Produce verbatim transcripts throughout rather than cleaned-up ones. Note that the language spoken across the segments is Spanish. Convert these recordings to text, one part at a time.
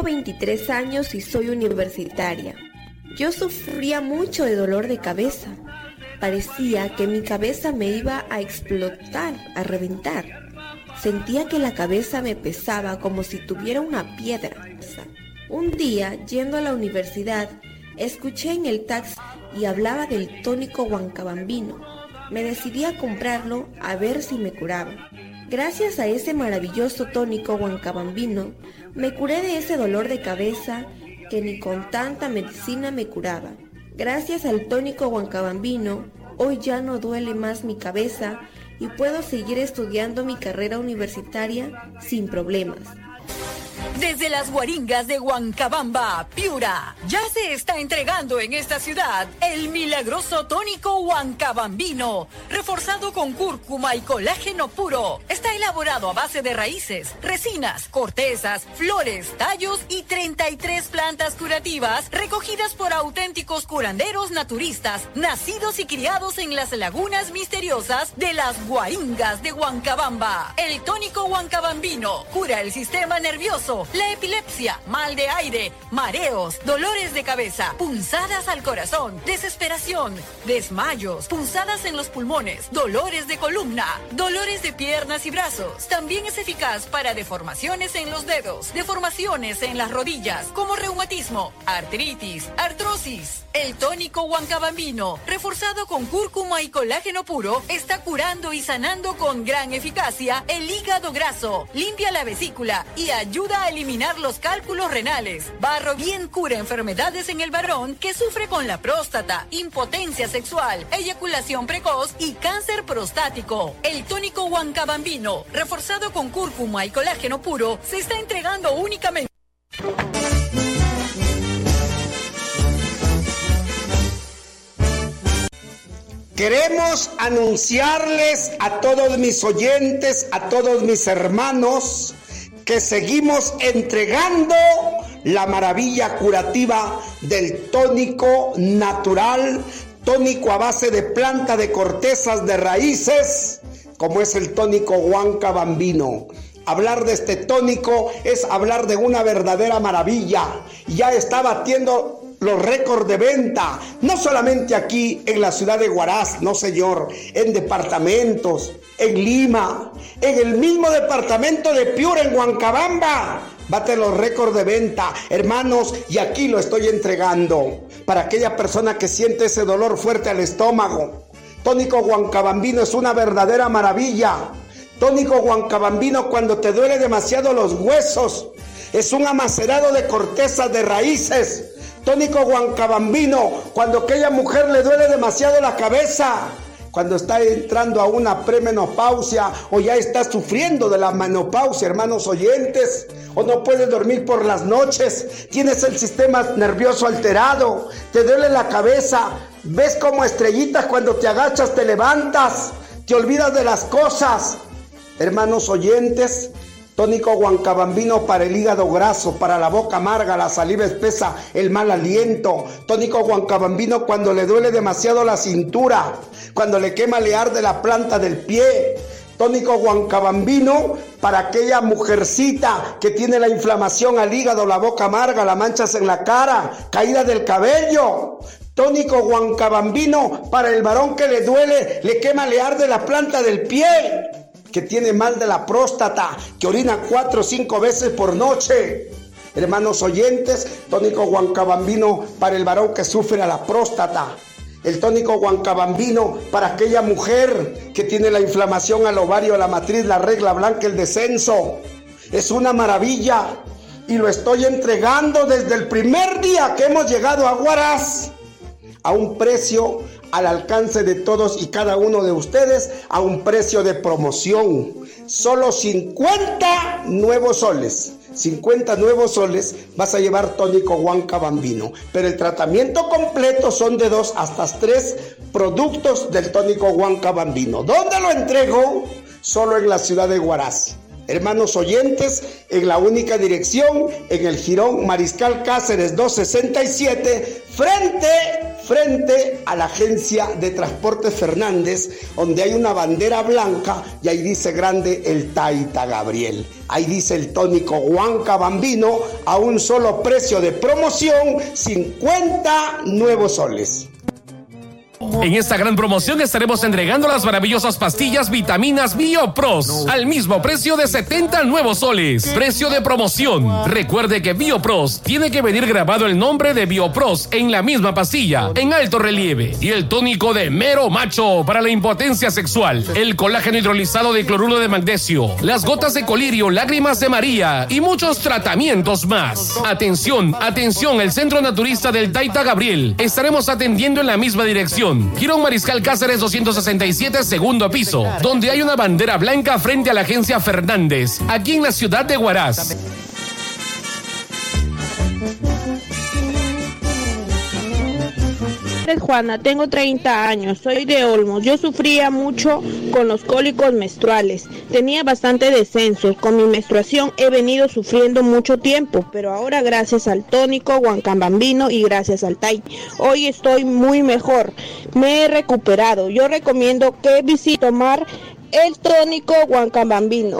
Tengo veintitrés años y soy universitaria. Yo sufría mucho de dolor de cabeza. Parecía que mi cabeza me iba a explotar, a reventar. Sentía que la cabeza me pesaba como si tuviera una piedra. Un día, yendo a la universidad, escuché en el taxi y hablaba del tónico huancabambino. Me decidí a comprarlo a ver si me curaba. Gracias a ese maravilloso tónico huancabambino, me curé de ese dolor de cabeza que ni con tanta medicina me curaba. Gracias al tónico huancabambino, hoy ya no duele más mi cabeza y puedo seguir estudiando mi carrera universitaria sin problemas. Desde las Guaringas de Huancabamba, Piura, ya se está entregando en esta ciudad el milagroso tónico huancabambino, reforzado con cúrcuma y colágeno puro. Está elaborado a base de raíces, resinas, cortezas, flores, tallos y treinta y tres plantas curativas recogidas por auténticos curanderos naturistas, nacidos y criados en las lagunas misteriosas de las Guaringas de Huancabamba. El tónico huancabambino cura el sistema nervioso, la epilepsia, mal de aire, mareos, dolores de cabeza, punzadas al corazón, desesperación, desmayos, punzadas en los pulmones, dolores de columna, dolores de piernas y brazos. También es eficaz para deformaciones en los dedos, deformaciones en las rodillas, como reumatismo, artritis, artrosis. El tónico huancabambino, reforzado con cúrcuma y colágeno puro, está curando y sanando con gran eficacia el hígado graso, limpia la vesícula y ayuda a eliminar los cálculos renales. Barro bien cura enfermedades en el varón que sufre con la próstata, impotencia sexual, eyaculación precoz y cáncer prostático. El tónico huancabambino, reforzado con cúrcuma y colágeno puro, se está entregando únicamente. Queremos anunciarles a todos mis oyentes, a todos mis hermanos, que seguimos entregando la maravilla curativa del tónico natural, tónico a base de planta, de cortezas, de raíces, como es el tónico huancabambino. Hablar de este tónico es hablar de una verdadera maravilla. Ya está batiendo los récords de venta, no solamente aquí en la ciudad de Huaraz, no señor, en departamentos, en Lima, en el mismo departamento de Piura, en Huancabamba, bate los récords de venta, hermanos, y aquí lo estoy entregando para aquella persona que siente ese dolor fuerte al estómago. Tónico huancabambino es una verdadera maravilla. Tónico huancabambino cuando te duele demasiado los huesos, es un amacerado de cortezas, de raíces. Tónico huancabambino cuando a aquella mujer le duele demasiado la cabeza, cuando está entrando a una premenopausia o ya está sufriendo de la menopausia, hermanos oyentes, o no puedes dormir por las noches, tienes el sistema nervioso alterado, te duele la cabeza, ves como estrellitas cuando te agachas, te levantas, te olvidas de las cosas. Hermanos oyentes, tónico huancabambino para el hígado graso, para la boca amarga, la saliva espesa, el mal aliento. Tónico huancabambino cuando le duele demasiado la cintura, cuando le quema, le arde la planta del pie. Tónico huancabambino para aquella mujercita que tiene la inflamación al hígado, la boca amarga, las manchas en la cara, caída del cabello. Tónico huancabambino para el varón que le duele, le quema, le arde la planta del pie, que tiene mal de la próstata, que orina cuatro o cinco veces por noche. Hermanos oyentes, tónico huancabambino para el varón que sufre a la próstata. El tónico huancabambino para aquella mujer que tiene la inflamación al ovario, la matriz, la regla blanca, el descenso. Es una maravilla y lo estoy entregando desde el primer día que hemos llegado a Huaraz a un precio al alcance de todos y cada uno de ustedes, a un precio de promoción. Solo cincuenta nuevos soles. cincuenta nuevos soles vas a llevar tónico huancabambino. Pero el tratamiento completo son de dos hasta tres productos del tónico huancabambino. ¿Dónde lo entrego? Solo en la ciudad de Huaraz. Hermanos oyentes, en la única dirección, en el Jirón Mariscal Cáceres doscientos sesenta y siete, frente, frente a la agencia de Transportes Fernández, donde hay una bandera blanca y ahí dice grande el Taita Gabriel. Ahí dice el tónico Huancabambino a un solo precio de promoción, cincuenta nuevos soles. En esta gran promoción estaremos entregando las maravillosas pastillas vitaminas BioPros al mismo precio de setenta nuevos soles. Precio de promoción. Recuerde que BioPros tiene que venir grabado el nombre de BioPros en la misma pastilla, en alto relieve. Y el tónico de Mero Macho para la impotencia sexual. El colágeno hidrolizado de cloruro de magnesio. Las gotas de colirio, lágrimas de María y muchos tratamientos más. Atención, atención, el Centro Naturista del Taita Gabriel. Estaremos atendiendo en la misma dirección. Girón Mariscal Cáceres doscientos sesenta y siete, segundo piso, donde hay una bandera blanca frente a la agencia Fernández, aquí en la ciudad de Huaraz. Juana, tengo treinta años, soy de Olmos. Yo sufría mucho con los cólicos menstruales, tenía bastante descensos. Con mi menstruación he venido sufriendo mucho tiempo, pero ahora gracias al tónico Huancabambino y gracias al Tai, hoy estoy muy mejor, me he recuperado. Yo recomiendo que visite tomar el tónico Huancabambino.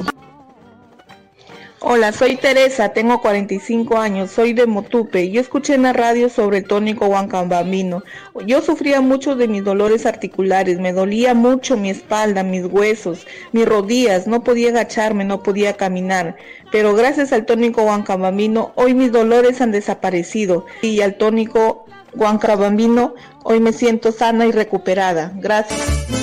Hola, soy Teresa, tengo cuarenta y cinco años, soy de Motupe. Yo escuché en la radio sobre el tónico Huancabambino. Yo sufría mucho de mis dolores articulares, me dolía mucho mi espalda, mis huesos, mis rodillas, no podía agacharme, no podía caminar. Pero gracias al tónico Huancabambino, hoy mis dolores han desaparecido. Y al tónico Huancabambino, hoy me siento sana y recuperada. Gracias.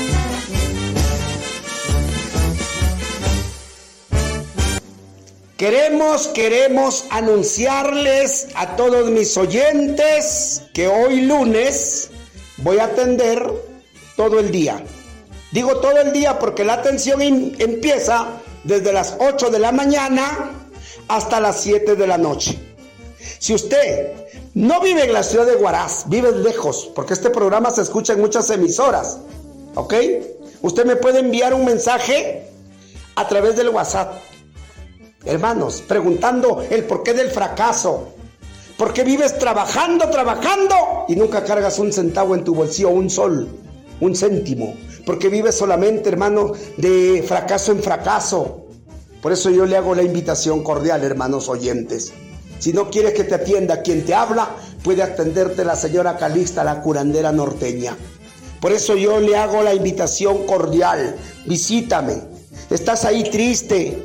Queremos, queremos anunciarles a todos mis oyentes que hoy lunes voy a atender todo el día. Digo todo el día porque la atención in- empieza desde las ocho de la mañana hasta las siete de la noche. Si usted no vive en la ciudad de Huaraz, vive lejos, porque este programa se escucha en muchas emisoras, ¿ok? Usted me puede enviar un mensaje a través del WhatsApp. Hermanos, preguntando el porqué del fracaso. ¿Por qué vives trabajando, trabajando y nunca cargas un centavo en tu bolsillo, un sol, un céntimo? ¿Por qué vives solamente, hermano, de fracaso en fracaso? Por eso yo le hago la invitación cordial, hermanos oyentes. Si no quieres que te atienda quien te habla, puede atenderte la señora Calixta, la curandera norteña. Por eso yo le hago la invitación cordial. Visítame. Estás ahí triste,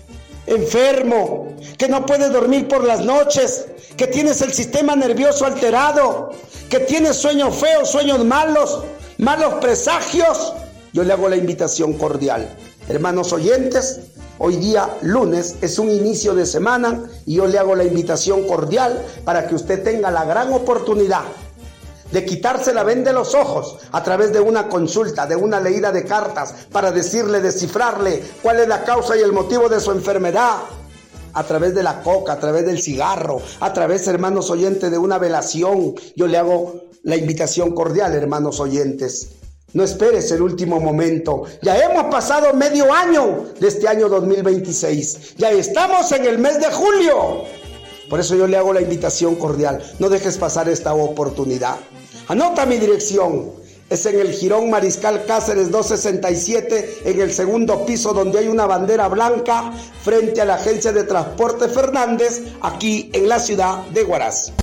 enfermo, que no puedes dormir por las noches, que tienes el sistema nervioso alterado, que tienes sueños feos, sueños malos, malos presagios. Yo le hago la invitación cordial. Hermanos oyentes, hoy día lunes es un inicio de semana y yo le hago la invitación cordial para que usted tenga la gran oportunidad de quitarse la venda de los ojos a través de una consulta, de una leída de cartas, para decirle, descifrarle cuál es la causa y el motivo de su enfermedad, a través de la coca, a través del cigarro, a través, hermanos oyentes, de una velación. Yo le hago la invitación cordial, hermanos oyentes. No esperes el último momento. Ya hemos pasado medio año de este año dos mil veintiséis. Ya estamos en el mes de julio. Por eso yo le hago la invitación cordial. No dejes pasar esta oportunidad. Anota mi dirección. Es en el Girón Mariscal Cáceres doscientos sesenta y siete, en el segundo piso, donde hay una bandera blanca frente a la agencia de Transporte Fernández, aquí en la ciudad de Huaraz.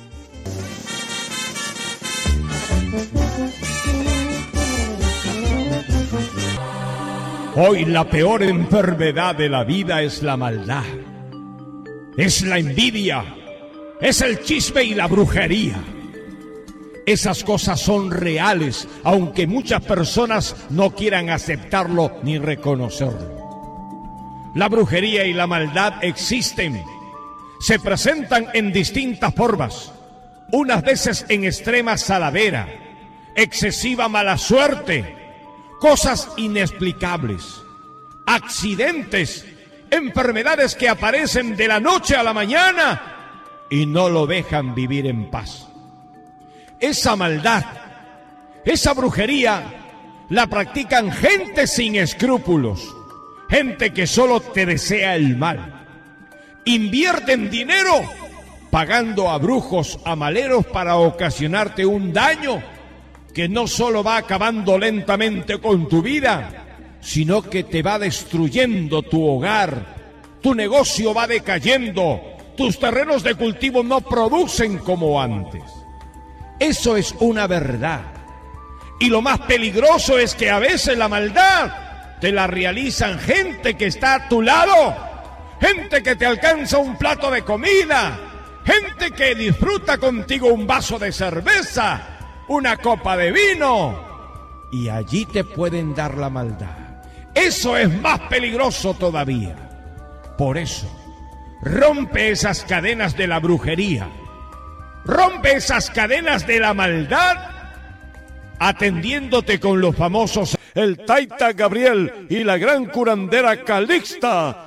Hoy la peor enfermedad de la vida es la maldad, es la envidia, es el chisme y la brujería. Esas cosas son reales, aunque muchas personas no quieran aceptarlo ni reconocerlo. La brujería y la maldad existen, se presentan en distintas formas, unas veces en extrema saladera, excesiva mala suerte, cosas inexplicables, accidentes, enfermedades que aparecen de la noche a la mañana y no lo dejan vivir en paz. Esa maldad, esa brujería, la practican gente sin escrúpulos, gente que solo te desea el mal. Invierten dinero para pagando a brujos, a maleros para ocasionarte un daño que no solo va acabando lentamente con tu vida, sino que te va destruyendo tu hogar, tu negocio va decayendo, tus terrenos de cultivo no producen como antes. Eso es una verdad. Y lo más peligroso es que a veces la maldad te la realizan gente que está a tu lado, gente que te alcanza un plato de comida, gente que disfruta contigo un vaso de cerveza, una copa de vino, y allí te pueden dar la maldad. Eso es más peligroso todavía. Por eso, rompe esas cadenas de la brujería, rompe esas cadenas de la maldad, atendiéndote con los famosos el Taita Gabriel y la gran curandera Calixta.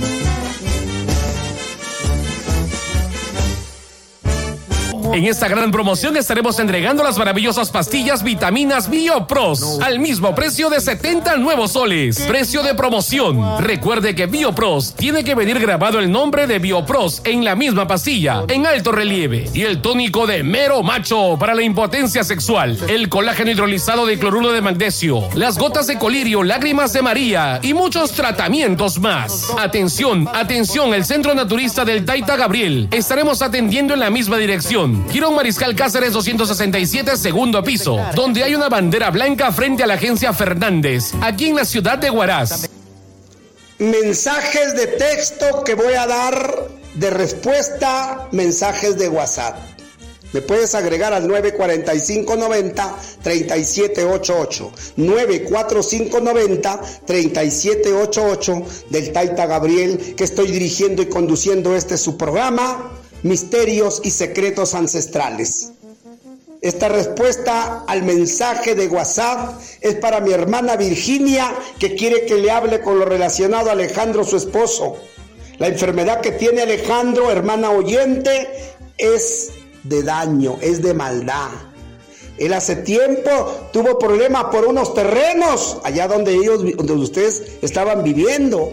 En esta gran promoción estaremos entregando las maravillosas pastillas vitaminas BioPros al mismo precio de setenta nuevos soles. Precio de promoción. Recuerde que BioPros tiene que venir grabado el nombre de BioPros en la misma pastilla, en alto relieve. Y el tónico de Mero Macho para la impotencia sexual. El colágeno hidrolizado de cloruro de magnesio. Las gotas de colirio, lágrimas de María y muchos tratamientos más. Atención, atención, el Centro Naturista del Taita Gabriel. Estaremos atendiendo en la misma dirección. Girón Mariscal Cáceres doscientos sesenta y siete, segundo piso, donde hay una bandera blanca frente a la agencia Fernández, aquí en la ciudad de Huaraz. Mensajes de texto que voy a dar de respuesta, mensajes de WhatsApp. Me puedes agregar al nueve cuatro cinco noventa, treinta y siete ochenta y ocho, nueve cuatro cinco noventa, treinta y siete ochenta y ocho del Taita Gabriel, que estoy dirigiendo y conduciendo este su programa, Misterios y Secretos Ancestrales. Esta respuesta al mensaje de WhatsApp es para mi hermana Virginia, que quiere que le hable con lo relacionado a Alejandro, su esposo. La enfermedad que tiene Alejandro, hermana oyente, es de daño, es de maldad. Él hace tiempo tuvo problemas por unos terrenos allá donde ellos, donde ustedes estaban viviendo.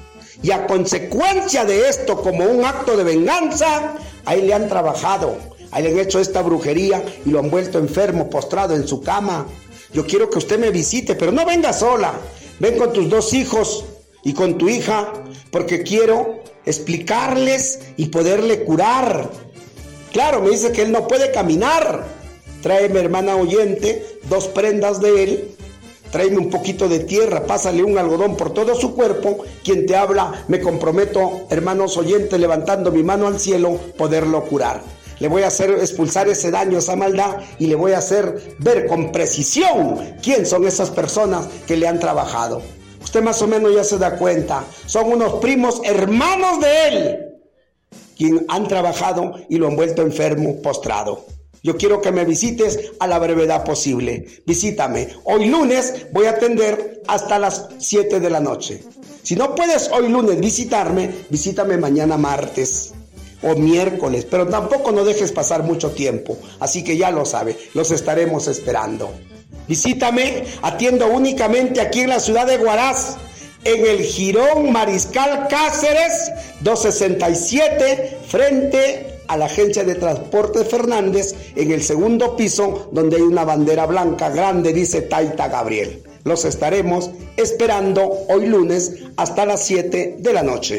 Y a consecuencia de esto, como un acto de venganza, ahí le han trabajado, ahí le han hecho esta brujería y lo han vuelto enfermo, postrado en su cama. Yo quiero que usted me visite, pero no venga sola, ven con tus dos hijos y con tu hija, porque quiero explicarles y poderle curar. Claro, me dice que él no puede caminar. Tráeme, hermana oyente, dos prendas de él. Tráeme un poquito de tierra, pásale un algodón por todo su cuerpo. Quien te habla, me comprometo, hermanos oyentes, levantando mi mano al cielo, poderlo curar. Le voy a hacer expulsar ese daño, esa maldad, y le voy a hacer ver con precisión quién son esas personas que le han trabajado. Usted más o menos ya se da cuenta, son unos primos hermanos de él, quien han trabajado y lo han vuelto enfermo, postrado. Yo quiero que me visites a la brevedad posible. Visítame. Hoy lunes voy a atender hasta las siete de la noche. Si no puedes hoy lunes visitarme, visítame mañana martes o miércoles. Pero tampoco no dejes pasar mucho tiempo. Así que ya lo sabe, los estaremos esperando. Visítame, atiendo únicamente aquí en la ciudad de Huaraz, en el Jirón Mariscal Cáceres doscientos sesenta y siete, frente a la agencia de transporte Fernández, en el segundo piso, donde hay una bandera blanca grande, dice Taita Gabriel. Los estaremos esperando hoy lunes hasta las siete de la noche.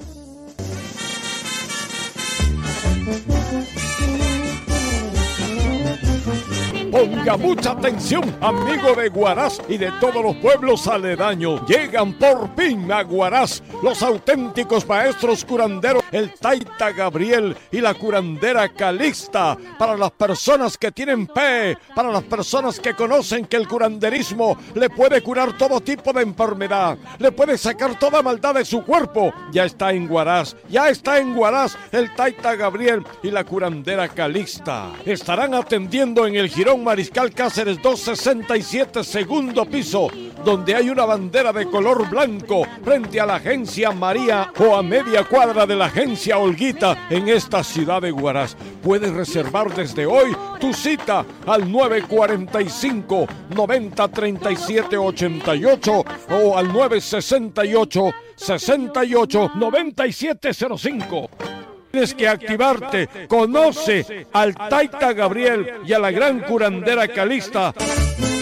Ponga mucha atención, amigo de Huaraz y de todos los pueblos aledaños. Llegan por fin a Huaraz los auténticos maestros curanderos, el Taita Gabriel y la curandera Calixta. Para las personas que tienen fe, para las personas que conocen que el curanderismo le puede curar todo tipo de enfermedad, le puede sacar toda maldad de su cuerpo. Ya está en Huaraz, ya está en Huaraz el Taita Gabriel y la curandera Calixta. Estarán atendiendo en el Jirón Mariscal Cáceres doscientos sesenta y siete, segundo piso, donde hay una bandera de color blanco frente a la agencia María o a media cuadra de la agencia Olguita en esta ciudad de Huaraz. Puedes reservar desde hoy tu cita al nueve cuatro cinco, noventa, treinta y siete ochenta y ocho o al nueve sesenta y ocho, sesenta y ocho, noventa y siete cero cinco. Tienes que activarte. Conoce al Taita Gabriel y a la gran curandera Calixta.